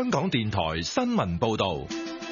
香港電台新聞報道。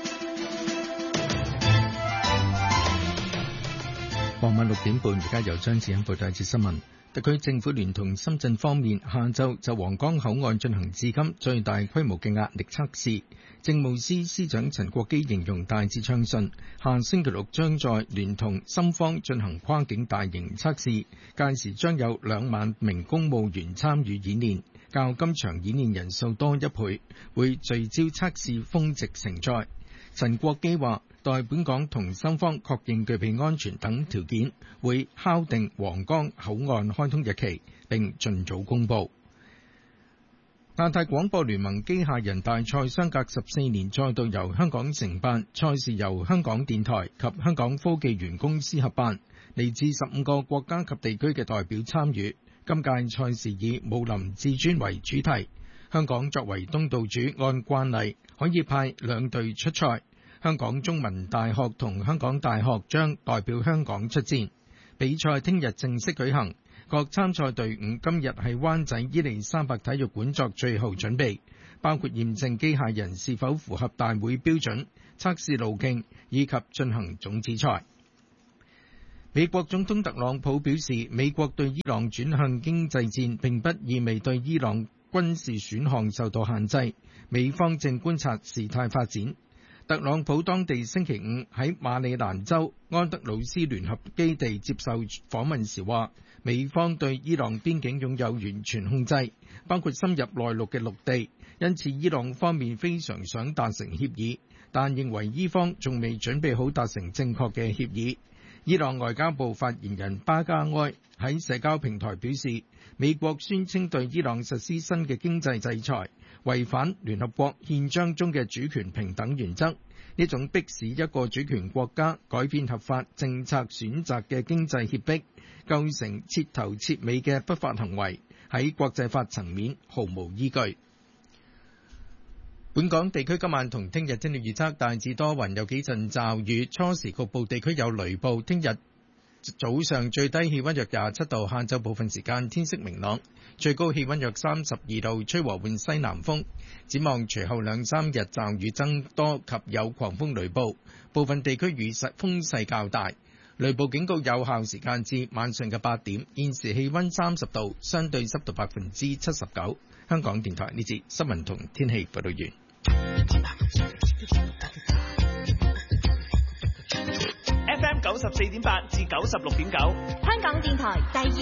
傍晚6點半，而家由張子欣報道一節新聞。特區政府聯同深圳方面，下晝就皇崗口岸進行至今最大規模嘅壓力測試。政務司司長陳國基形容大致暢順，下星期六將再聯同深方進行跨境大型測試，屆時將有2萬名公務員參與演練，較今場演練人數多1倍，會聚焦測試峰值承載。陳國基話，待本港同深方確認具備安全等條件，會敲定皇崗口岸開通日期，並盡早公佈。亞太廣播聯盟機械人大賽相隔14年再度由香港承辦，賽事由香港電台及香港科技園公司合辦，嚟自15個國家及地區嘅代表參與。今屆賽事以武林至尊為主題，香港作為東道主，按慣例可以派2隊出賽。香港中文大學同香港大學將代表香港出戰。比賽聽日正式舉行，各參賽隊伍今日喺灣仔伊利沙伯體育館作最後準備，包括驗證機械人是否符合大會標準、測試路徑以及進行種子賽。美國總統特朗普表示，美國對伊朗轉向經濟戰並不意味對伊朗軍事選項受到限制，美方正觀察事態發展。特朗普當地星期5喺馬里蘭州安德魯斯聯合基地接受訪問時話，美方對伊朗邊境擁有完全控制，包括深入內陸嘅陸地，因此伊朗方面非常想達成協議，但認為伊方仲未準備好達成正確嘅協議。伊朗外交部發言人巴加埃喺社交平台表示，美國宣稱對伊朗實施新嘅經濟制裁，違反聯合國憲章中嘅主權平等原則，呢種迫使一個主權國家改變合法政策選擇嘅經濟脅迫，構成徹頭徹尾嘅不法行為，喺國際法層面毫無依據。本港地區今晚同聽日天氣預測大致多雲，有幾陣驟雨，初時局部地區有雷暴。聽日早上最低氣溫約27度，下晝部分時間天色明朗，最高氣溫約32度，吹和緩西南風。展望隨後2-3日驟雨增多及有狂風雷暴，部分地區風勢較大。雷暴警告有效時間至晚上嘅8點。現時氣溫30度，相對濕度79%。香港電台呢節新聞同天氣報道完。 FM 94.8至96.9， 香港電台第二